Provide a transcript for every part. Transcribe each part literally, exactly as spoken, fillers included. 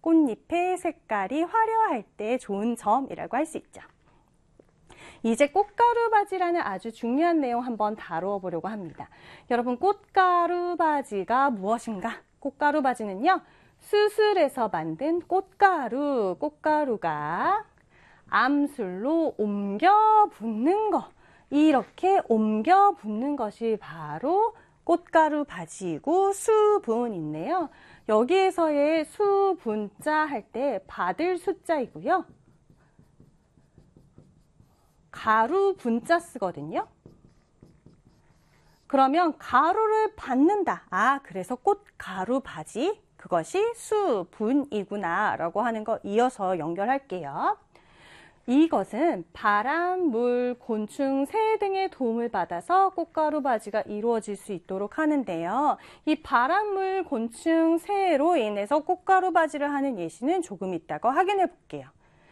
꽃잎의 색깔이 화려할 때 좋은 점이라고 할 수 있죠. 이제 꽃가루바지라는 아주 중요한 내용 한번 다루어 보려고 합니다. 여러분, 꽃가루바지가 무엇인가? 꽃가루바지는요, 수술해서 만든 꽃가루, 꽃가루가 암술로 옮겨 붓는 거, 이렇게 옮겨 붓는 것이 바로 꽃가루 바지이고 수분인데요. 여기에서의 수분자 할 때 받을 숫자이고요. 가루 분자 쓰거든요. 그러면 가루를 받는다. 아, 그래서 꽃가루 바지, 그것이 수분이구나 라고 하는 거 이어서 연결할게요. 이것은 바람, 물, 곤충, 새 등의 도움을 받아서 꽃가루 바지가 이루어질 수 있도록 하는데요. 이 바람, 물, 곤충, 새로 인해서 꽃가루 바지를 하는 예시는 조금 있다가 확인해 볼게요.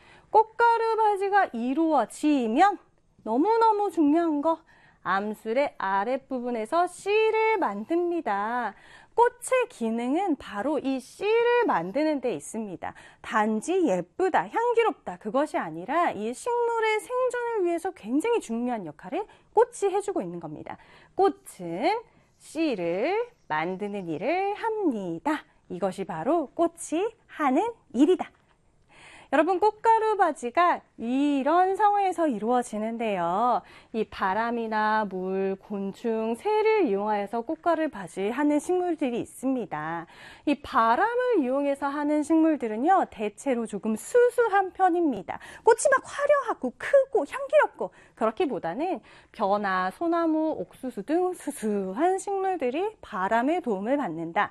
꽃가루 바지가 이루어지면 너무너무 중요한 거, 암술의 아랫부분에서 씨를 만듭니다. 꽃의 기능은 바로 이 씨를 만드는 데 있습니다. 단지 예쁘다, 향기롭다, 그것이 아니라 이 식물의 생존을 위해서 굉장히 중요한 역할을 꽃이 해주고 있는 겁니다. 꽃은 씨를 만드는 일을 합니다. 이것이 바로 꽃이 하는 일이다. 여러분, 꽃가루 바지가 이런 상황에서 이루어지는데요. 이 바람이나 물, 곤충, 새를 이용하여서 꽃가루 바지 하는 식물들이 있습니다. 이 바람을 이용해서 하는 식물들은요, 대체로 조금 수수한 편입니다. 꽃이 막 화려하고 크고 향기롭고, 그렇기보다는 벼나 소나무, 옥수수 등 수수한 식물들이 바람의 도움을 받는다.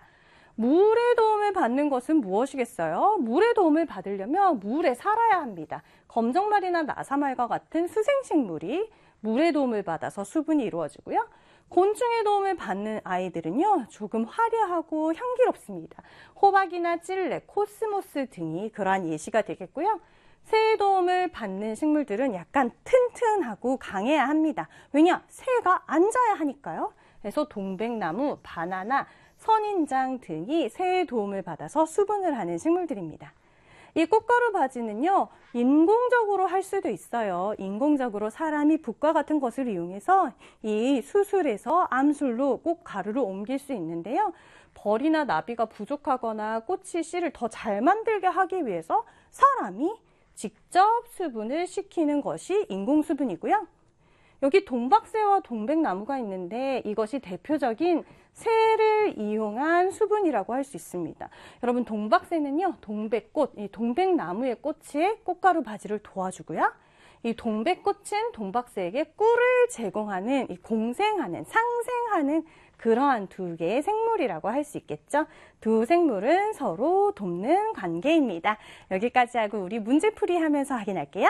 물의 도움을 받는 것은 무엇이겠어요? 물의 도움을 받으려면 물에 살아야 합니다. 검정말이나 나사말과 같은 수생식물이 물의 도움을 받아서 수분이 이루어지고요. 곤충의 도움을 받는 아이들은요, 조금 화려하고 향기롭습니다. 호박이나 찔레, 코스모스 등이 그러한 예시가 되겠고요. 새의 도움을 받는 식물들은 약간 튼튼하고 강해야 합니다. 왜냐? 새가 앉아야 하니까요. 그래서 동백나무, 바나나, 선인장 등이 새의 도움을 받아서 수분을 하는 식물들입니다. 이 꽃가루 바지는요, 인공적으로 할 수도 있어요. 인공적으로 사람이 붓과 같은 것을 이용해서 이 수술에서 암술로 꽃가루를 옮길 수 있는데요. 벌이나 나비가 부족하거나 꽃이 씨를 더 잘 만들게 하기 위해서 사람이 직접 수분을 시키는 것이 인공수분이고요. 여기 동박새와 동백나무가 있는데 이것이 대표적인 새를 이용한 수분이라고 할 수 있습니다. 여러분, 동박새는요, 동백꽃, 이 동백나무의 꽃에 꽃가루 바지를 도와주고요. 이 동백꽃은 동박새에게 꿀을 제공하는, 이 공생하는, 상생하는 그러한 두 개의 생물이라고 할 수 있겠죠. 두 생물은 서로 돕는 관계입니다. 여기까지 하고 우리 문제풀이 하면서 확인할게요.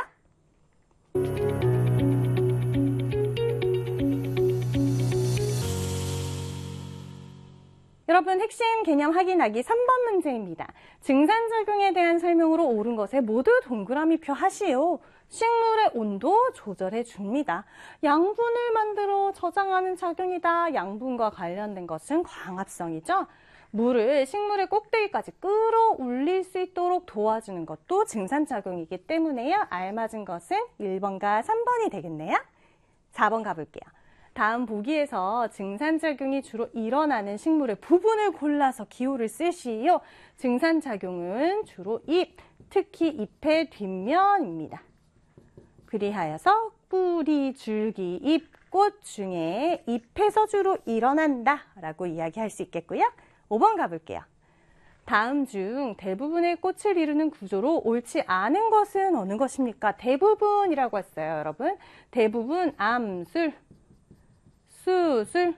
여러분, 핵심 개념 확인하기 삼 번 문제입니다. 증산작용에 대한 설명으로 옳은 것에 모두 동그라미표 하시오. 식물의 온도 조절해 줍니다. 양분을 만들어 저장하는 작용이다. 양분과 관련된 것은 광합성이죠. 물을 식물의 꼭대기까지 끌어올릴 수 있도록 도와주는 것도 증산작용이기 때문에요. 알맞은 것은 일 번과 삼 번이 되겠네요. 사 번 가볼게요. 다음 보기에서 증산작용이 주로 일어나는 식물의 부분을 골라서 기호를 쓰시오. 증산작용은 주로 잎, 특히 잎의 뒷면입니다. 그리하여서 뿌리, 줄기, 잎, 꽃 중에 잎에서 주로 일어난다 라고 이야기할 수 있겠고요. 오 번 가볼게요. 다음 중 대부분의 꽃을 이루는 구조로 옳지 않은 것은 어느 것입니까? 대부분이라고 했어요, 여러분. 대부분 암술, 수술,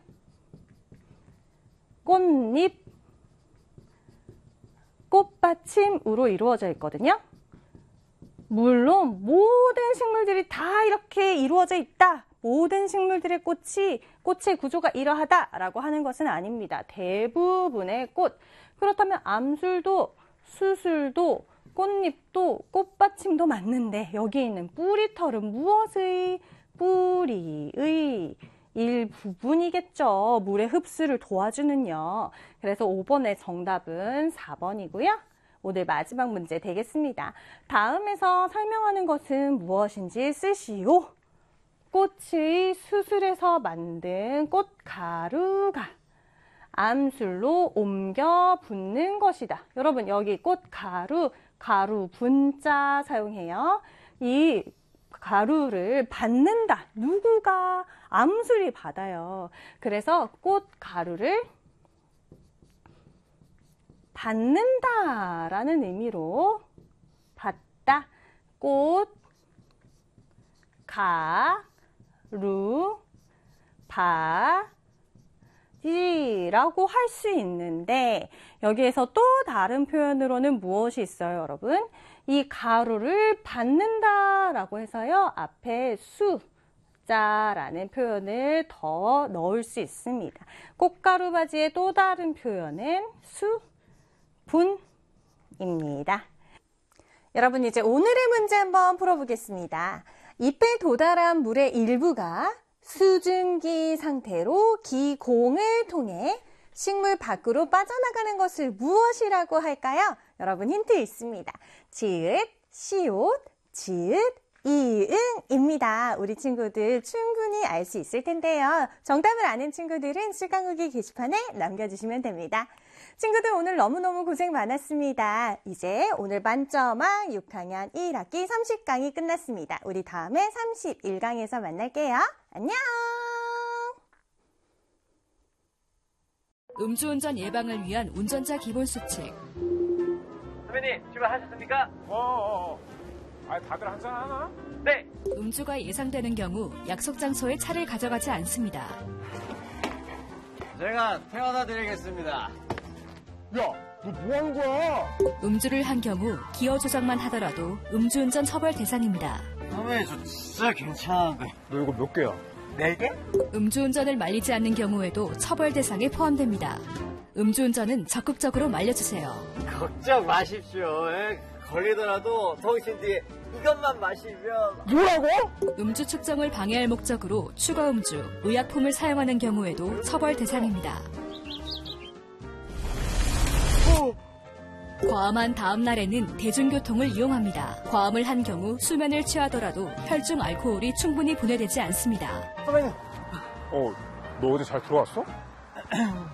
꽃잎, 꽃받침으로 이루어져 있거든요. 물론 모든 식물들이 다 이렇게 이루어져 있다. 모든 식물들의 꽃이, 꽃의 구조가 이러하다라고 하는 것은 아닙니다. 대부분의 꽃. 그렇다면 암술도, 수술도, 꽃잎도, 꽃받침도 맞는데 여기 있는 뿌리털은 무엇의? 뿌리의 일부분이겠죠. 물의 흡수를 도와주는요. 그래서 오 번의 정답은 사 번이고요. 오늘 마지막 문제 되겠습니다. 다음에서 설명하는 것은 무엇인지 쓰시오. 꽃의 수술에서 만든 꽃가루가 암술로 옮겨 붓는 것이다. 여러분 여기 꽃가루, 가루 분자 사용해요. 이 가루를 받는다. 누구가? 암술이 받아요. 그래서 꽃가루를 받는다라는 의미로 받다. 꽃, 가, 루, 바, 지라고 할 수 있는데 여기에서 또 다른 표현으로는 무엇이 있어요, 여러분? 이 가루를 받는다라고 해서요. 앞에 수자라는 표현을 더 넣을 수 있습니다. 꽃가루 바지의 또 다른 표현은 수, 분입니다. 여러분 이제 오늘의 문제 한번 풀어보겠습니다. 잎에 도달한 물의 일부가 수증기 상태로 기공을 통해 식물 밖으로 빠져나가는 것을 무엇이라고 할까요? 여러분 힌트 있습니다. 지읒, 시옷, 지읒, 이응입니다. 우리 친구들 충분히 알 수 있을 텐데요. 정답을 아는 친구들은 실강후기 게시판에 남겨주시면 됩니다. 친구들 오늘 너무너무 고생 많았습니다. 이제 오늘 만점왕 육 학년 일 학기 삼십 강이 끝났습니다. 우리 다음에 삼십일 강에서 만날게요. 안녕! 음주운전 예방을 위한 운전자 기본수칙. 선배님, 출발하셨습니까? 어어어. 아, 다들 한잔하나? 네. 음주가 예상되는 경우 약속 장소에 차를 가져가지 않습니다. 제가 태워다 드리겠습니다. 야, 너 뭐 하는 거야? 음주를 한 경우 기어 조작만 하더라도 음주운전 처벌 대상입니다. 선배님, 저 진짜 괜찮은데. 너 이거 몇 개야? 네 개? 음주운전을 말리지 않는 경우에도 처벌 대상에 포함됩니다. 음주운전은 적극적으로 말려주세요. 걱정 마십시오. 에? 걸리더라도 통신 뒤에 이것만 마시면. 뭐라고? 음주 측정을 방해할 목적으로 추가 음주, 의약품을 사용하는 경우에도 처벌 대상입니다. 과음한 다음 날에는 대중교통을 이용합니다. 과음을 한 경우 수면을 취하더라도 혈중 알코올이 충분히 분해되지 않습니다. 선배님. 어, 너 어제 잘 들어왔어?